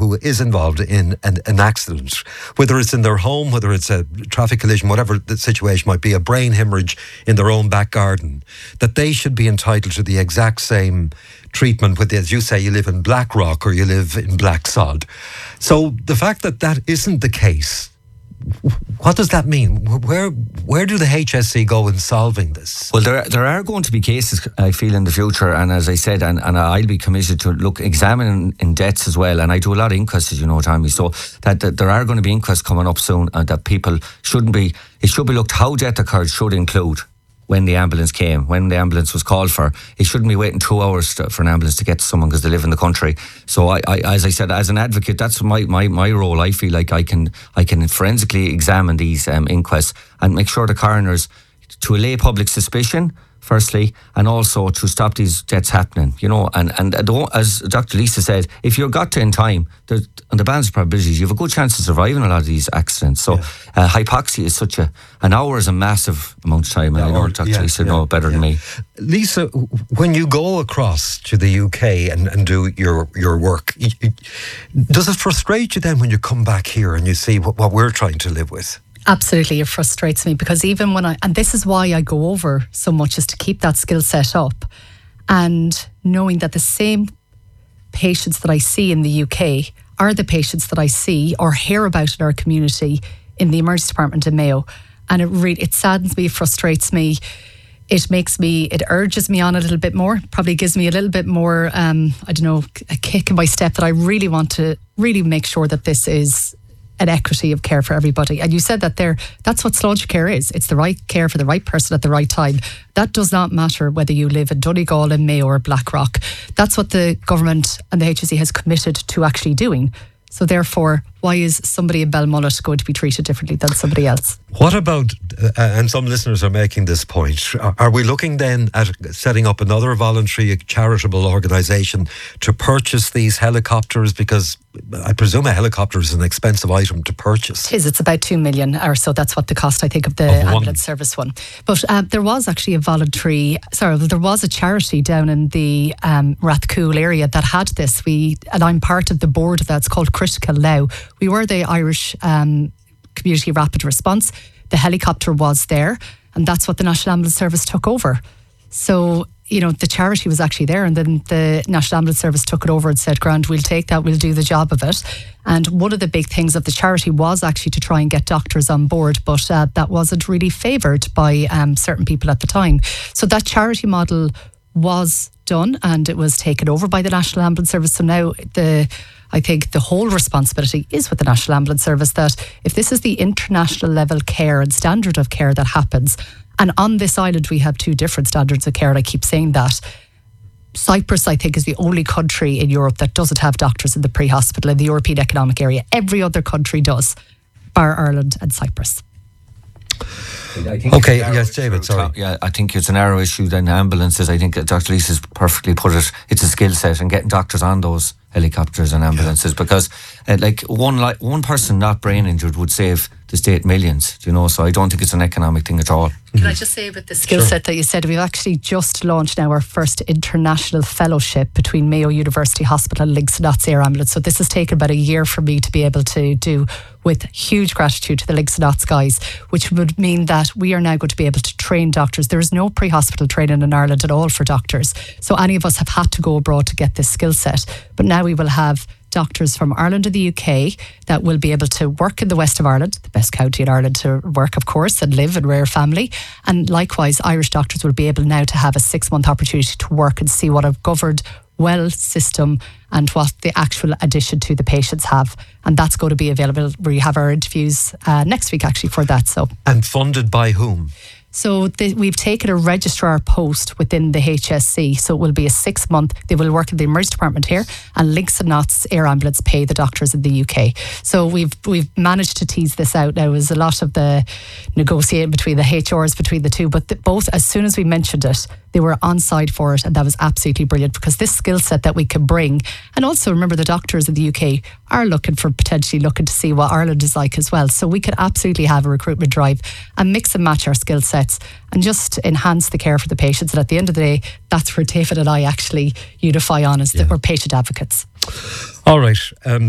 who is involved in an accident, whether it's in their home, whether it's a traffic collision, whatever the situation might be, a brain hemorrhage in their own back garden, that they should be entitled to the exact same treatment, with, as you say, you live in Blackrock or you live in Blacksod. So the fact that that isn't the case, what does that mean? Where do the HSE go in solving this? Well, there are going to be cases, I feel, in the future, and as I said, and I'll be committed to examining in deaths as well, and I do a lot of inquests, as you know, Tommy, so that there are going to be inquests coming up soon, and that people it should be looked how death occurred should include when the ambulance came, when the ambulance was called for. It shouldn't be waiting 2 hours for an ambulance to get to someone because they live in the country. So I as I said, as an advocate, that's my role. I feel like I can forensically examine these inquests and make sure the coroners, to allay public suspicion, firstly, and also to stop these deaths happening, and as Dr. Lisa said, if you're got to in time, on the balance of probabilities, you have a good chance of surviving a lot of these accidents. So hypoxia is an hour is a massive amount of time, and I know Dr. Lisa know better than me. Lisa, when you go across to the UK and do your work, does it frustrate you then when you come back here and you see what we're trying to live with? Absolutely, it frustrates me, because even when and this is why I go over so much, is to keep that skill set up, and knowing that the same patients that I see in the UK are the patients that I see or hear about in our community in the emergency department in Mayo. And it saddens me, frustrates me. It urges me on a little bit more, probably gives me a little bit more, a kick in my step, that I really want to really make sure that this is an equity of care for everybody. And you said that that's what Sláinte care is. It's the right care for the right person at the right time. That does not matter whether you live in Donegal, in Mayo or Blackrock. That's what the government and the HSE has committed to actually doing. So therefore, why is somebody in Belmullet going to be treated differently than somebody else? What about, and some listeners are making this point, are we looking then at setting up another voluntary charitable organisation to purchase these helicopters? Because I presume a helicopter is an expensive item to purchase. It's about 2 million or so. That's what the cost, I think, of the ambulance service one. But there was actually there was a charity down in the Rathcoole area that had this. And I'm part of the board of that. It's called Critical Now. We were the Irish Community Rapid Response. The helicopter was there, and that's what the National Ambulance Service took over. So, the charity was actually there, and then the National Ambulance Service took it over and said, "Grant, we'll take that, we'll do the job of it." And one of the big things of the charity was actually to try and get doctors on board, but that wasn't really favoured by certain people at the time. So that charity model was done, and it was taken over by the National Ambulance Service. So now I think the whole responsibility is with the National Ambulance Service, that if this is the international level care and standard of care that happens, and on this island we have 2 different standards of care, and I keep saying that. Cyprus, I think, is the only country in Europe that doesn't have doctors in the pre-hospital in the European Economic Area. Every other country does, bar Ireland and Cyprus. Okay, yes, David, sorry. Yeah, I think it's a narrow issue then, ambulances. I think Dr. Lisa's perfectly put it. It's a skill set, and getting doctors on those helicopters and ambulances, because one person not brain injured would save the state millions, so I don't think it's an economic thing at all. Can I just say, with the skill set that you said, we've actually just launched now our first international fellowship between Mayo University Hospital and Links Knots Air Ambulance. So this has taken about a year for me to be able to do, with huge gratitude to the Links Knots guys, which would mean that we are now going to be able to train doctors. There is no pre-hospital training in Ireland at all for doctors. So any of us have had to go abroad to get this skill set. But now we will have doctors from Ireland and the UK that will be able to work in the west of Ireland, the best county in Ireland to work, of course, and live and rear family. And likewise, Irish doctors will be able now to have a 6-month opportunity to work and see what a governed well system and what the actual addition to the patients have. And that's going to be available. We have our interviews next week actually for that. And funded by whom? So we've taken a registrar post within the HSE. So it will be a 6-month. They will work in the emergency department here, and Links and Knots Air Ambulance pay the doctors in the UK. So we've managed to tease this out. Now, it was a lot of the negotiating between the HRs between the two, but both, as soon as we mentioned it, they were on side for it, and that was absolutely brilliant, because this skill set that we can bring, and also remember the doctors in the UK are potentially looking to see what Ireland is like as well. So we could absolutely have a recruitment drive and mix and match our skill sets and just enhance the care for the patients. And at the end of the day, that's where David and I actually unify on, is that we're patient advocates. All right.